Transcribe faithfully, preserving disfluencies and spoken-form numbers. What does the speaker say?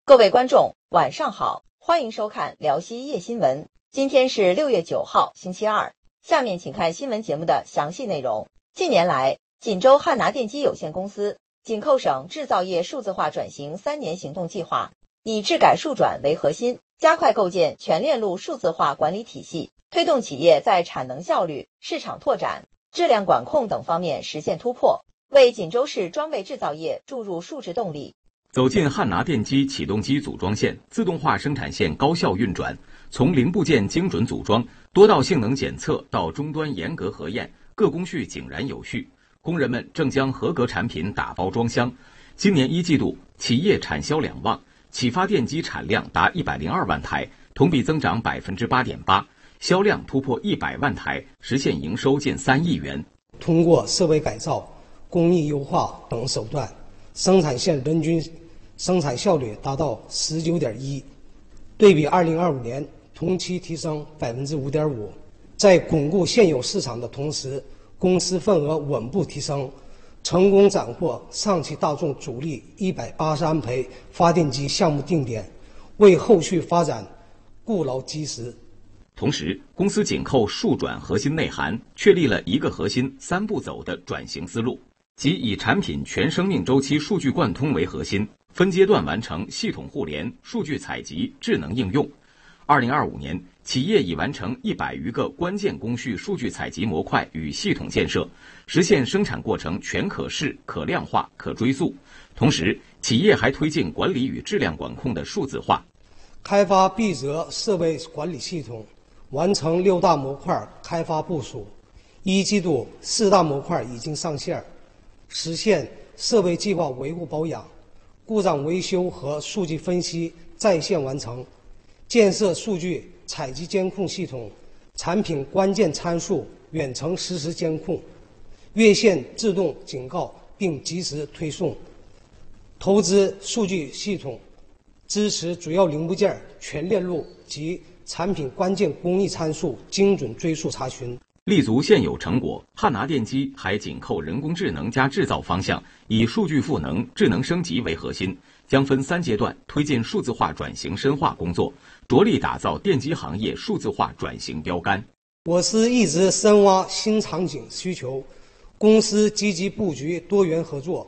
各位观众，晚上好，欢迎收看辽西夜新闻。今天是六月九号，星期二。下面请看新闻节目的详细内容。近年来，锦州汉拿电机有限公司紧扣省制造业数字化转型三年行动计划，以质改数转为核心，加快构建全链路数字化管理体系，推动企业在产能效率、市场拓展、质量管控等方面实现突破，为锦州市装备制造业注入数值动力。 走进汉拿电机启动机组装线，自动化生产线高效运转，从零部件精准组装、多道性能检测到终端严格核验，各工序井然有序。工人们正将合格产品打包装箱。今年一季度，企业产销两旺，启发电机产量达一百零二万台，同比增长百分之八点八，销量突破一百万台，实现营收近三亿元。 通过设备改造、工艺优化等手段，生产线人均生产效率达到十九点一，对比二零二五年同期提升百分之五点五。在巩固现有市场的同时，公司份额稳步提升，成功斩获上汽大众主力一百八十安培发电机项目定点，为后续发展固牢基石。 同时，公司紧扣数转核心内涵，确立了一个核心、三步走的转型思路，即以产品全生命周期数据贯通为核心，分阶段完成系统互联、数据采集、智能应用。二零二五年，企业已完成一百余个关键工序数据采集模块与系统建设，实现生产过程全可视、可量化、可追溯。同时，企业还推进管理与质量管控的数字化， 开发必责设备管理系统，完成六大模块开发部署。一季度四大模块已经上线，实现设备计划维护保养、故障维修和数据分析在线完成，建设数据采集监控系统，产品关键参数远程实时监控，月线自动警告并及时推送，投资数据系统，支持主要零部件全链路及产品关键工艺参数精准追溯查询。 立足现有成果，汉拿电机还紧扣人工智能加制造方向，以数据赋能、智能升级为核心，将分三阶段推进数字化转型深化工作，着力打造电机行业数字化转型标杆。 我司一直深挖新场景需求，公司积极布局多元合作，